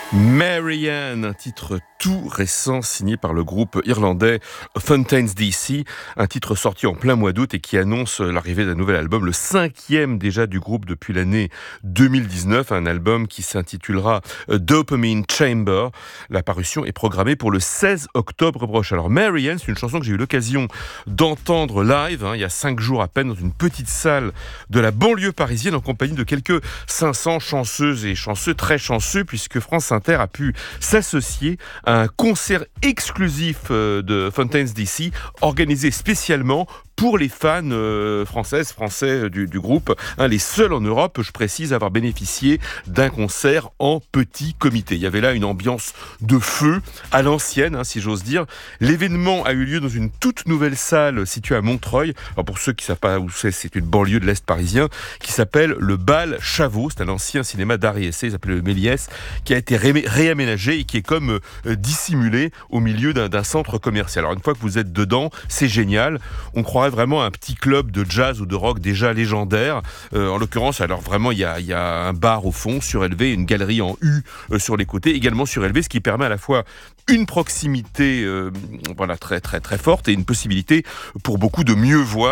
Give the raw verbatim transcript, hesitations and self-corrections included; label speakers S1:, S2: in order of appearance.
S1: Marianne, un titre tout récent signé par le groupe irlandais Fontaines D C, un titre sorti en plein mois d'août et qui annonce l'arrivée d'un nouvel album, le cinquième déjà du groupe depuis l'année deux mille dix-neuf, un album qui s'intitulera Dopamine Chamber. La parution est programmée pour le seize octobre prochain. Alors Marianne, c'est une chanson que j'ai eu l'occasion d'entendre live, hein, il y a cinq jours à peine, dans une petite salle de la banlieue parisienne en compagnie de quelques cinq cents chanceuses et chanceux, très chanceux, puisque France Inter a pu s'associer à un concert exclusif de Fontaines D C, organisé spécialement pour les fans euh, françaises, français du, du groupe, hein, les seuls en Europe, je précise, avoir bénéficié d'un concert en petit comité. Il y avait là une ambiance de feu à l'ancienne, hein, si j'ose dire. L'événement a eu lieu dans une toute nouvelle salle située à Montreuil. Alors pour ceux qui ne savent pas où c'est, c'est une banlieue de l'Est parisien qui s'appelle le Bal Chavot. C'est un ancien cinéma d'art et essai, il s'appelait le Méliès, qui a été ré- réaménagé et qui est comme euh, dissimulé au milieu d'un, d'un centre commercial. Alors une fois que vous êtes dedans, c'est génial. On croirait vraiment un petit club de jazz ou de rock déjà légendaire. Euh, en l'occurrence, alors vraiment, il y a, y a un bar au fond, surélevé, une galerie en U euh, sur les côtés, également surélevé, ce qui permet à la fois une proximité euh, voilà, très, très, très forte et une possibilité pour beaucoup de mieux voir